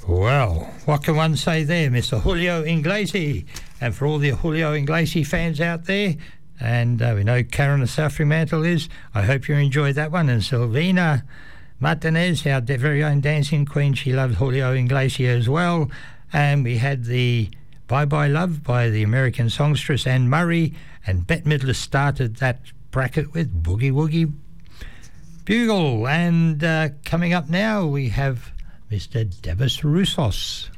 Well, what can one say there, Mr. Julio Iglesias? And for all the Julio Iglesias fans out there, and we know Karen of South Fremantle is, I hope you enjoyed that one. And Silvina Martinez, our very own dancing queen, she loved Julio Iglesias as well. And we had the Bye Bye Love by the American songstress Anne Murray, and Bette Midler started that bracket with Boogie Woogie Bugle. And coming up now we have Mr. Devis Roussos.